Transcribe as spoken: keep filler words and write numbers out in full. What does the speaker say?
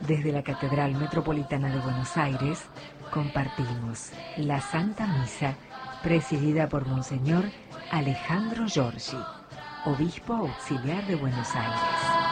Desde la Catedral Metropolitana de Buenos Aires compartimos la Santa Misa presidida por Monseñor Alejandro Giorgi, Obispo Auxiliar de Buenos Aires.